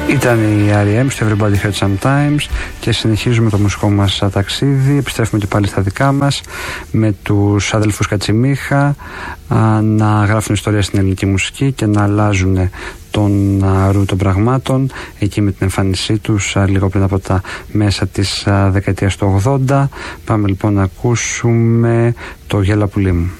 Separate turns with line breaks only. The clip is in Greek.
Ήταν η R.E.M. στο Everybody Hurts Sometimes και συνεχίζουμε το μουσικό μας ταξίδι. Επιστρέφουμε και πάλι στα δικά μας με τους αδελφούς Κατσιμίχα να γράφουν ιστορία στην ελληνική μουσική και να αλλάζουν τον ρου των πραγμάτων εκεί με την εμφάνισή τους λίγο πριν από τα μέσα της δεκαετίας του 80. Πάμε λοιπόν να ακούσουμε το Γέλα πουλί μου.